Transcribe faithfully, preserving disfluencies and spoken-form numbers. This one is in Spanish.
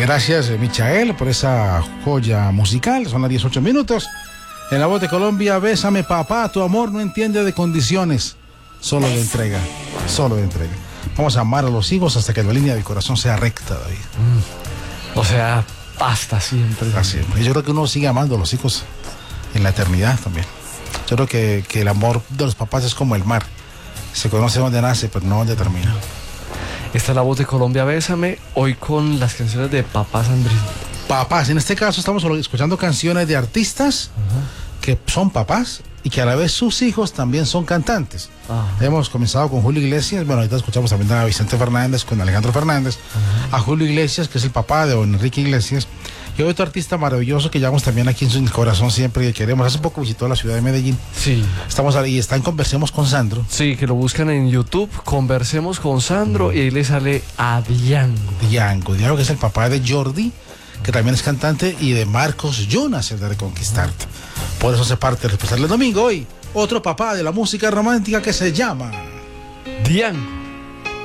Gracias, Michael, por esa joya musical. Son las dieciocho minutos. En la voz de Colombia, bésame papá, tu amor no entiende de condiciones, solo de entrega, solo de entrega. Vamos a amar a los hijos hasta que la línea del corazón sea recta, David. Mm. O sea, hasta siempre. Hasta siempre. Y yo creo que uno sigue amando a los hijos en la eternidad también. Yo creo que, que el amor de los papás es como el mar. Se conoce dónde nace, pero no dónde termina. Esta es la voz de Colombia, bésame, hoy con las canciones de Papá Sandrín. Papás, en este caso estamos escuchando canciones de artistas uh-huh. que son papás y que a la vez sus hijos también son cantantes. Uh-huh. Hemos comenzado con Julio Iglesias, bueno, ahorita escuchamos también a Vicente Fernández, con Alejandro Fernández, uh-huh. a Julio Iglesias, que es el papá de don Enrique Iglesias, y otro artista maravilloso que llevamos también aquí en su corazón siempre que queremos. Hace poco visitó la ciudad de Medellín. Sí. Estamos ahí, está en Conversemos con Sandro. Sí, que lo buscan en YouTube, Conversemos con Sandro, mm. y ahí le sale a Diango. Diango, Diango, que es el papá de Jordi, que también es cantante, y de Marcos Jonas, el de Reconquistarte. Por eso hace parte del especial del domingo. Hoy, otro papá de la música romántica que se llama Diango.